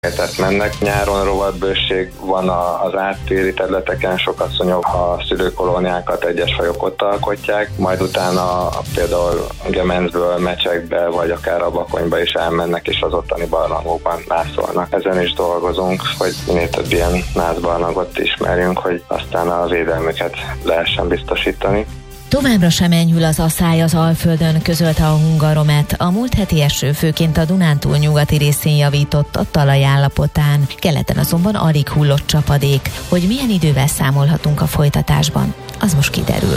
Tehát mennek. Nyáron rovatbőség van az áttéri területeken, sok asszonyok a szülőkolóniákat, egyes fajok ott alkotják, majd utána például Gemencből Mecsekbe, vagy akár a Bakonyba is elmennek, és az ottani barlangokban nászolnak. Ezen is dolgozunk, hogy minél több ilyen nászbarlangot ismerjünk, hogy aztán a védelmüket lehessen biztosítani. Továbbra sem enyhül az asszály az Alföldön, közölte a Hungaromet. A múlt heti eső főként a Dunántúl nyugati részén javított a talaj állapotán. Keleten azonban alig hullott csapadék. Hogy milyen idővel számolhatunk a folytatásban, az most kiderül.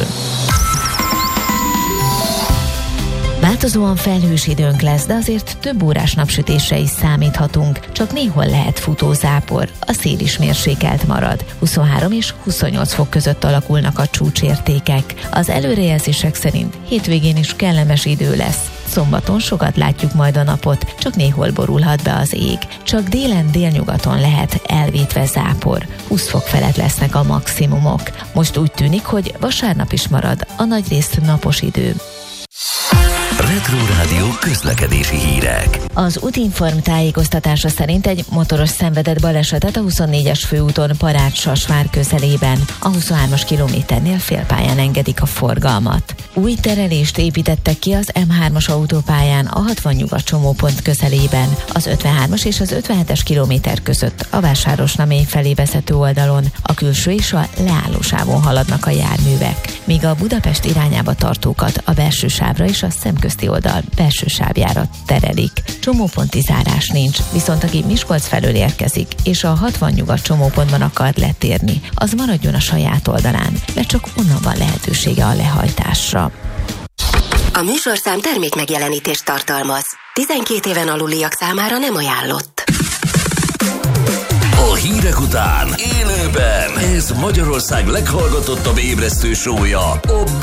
Változóan felhős időnk lesz, de azért több órás napsütésre is számíthatunk. Csak néhol lehet futózápor, a szél is mérsékelt marad. 23 és 28 fok között alakulnak a csúcsértékek. Az előrejelzések szerint hétvégén is kellemes idő lesz. Szombaton sokat látjuk majd a napot, csak néhol borulhat be az ég. Csak délen délnyugaton lehet elvétve zápor. 20 fok felett lesznek a maximumok. Most úgy tűnik, hogy vasárnap is marad a nagyrészt napos idő. Retro Rádió közlekedési hírek. Az Útinform tájékoztatása szerint egy motoros szenvedett balesetet a 24-es főúton Parács-Sasvár közelében. A 23-as kilométernél félpályán engedik a forgalmat. Új terelést építettek ki az M3-as autópályán a 60 nyugat csomópont közelében. Az 53-as és az 57-es kilométer között a Vásárosnamény felé vezető oldalon a külső és a leállósávon haladnak a járművek, míg a Budapest irányába tartókat a belső sávra és a szemközti oldal belső sávjára terelik. Csomóponti zárás nincs, viszont aki Miskolc felől érkezik, és a 60 nyugat csomópontban akar letérni, az maradjon a saját oldalán, mert csak onnan van lehetősége a lehajtásra. A műsorszám termék megjelenítést tartalmaz. 12 éven aluliak számára nem ajánlott. A hírek után élőben ez Magyarország leghallgatottabb ébresztő show-ja, a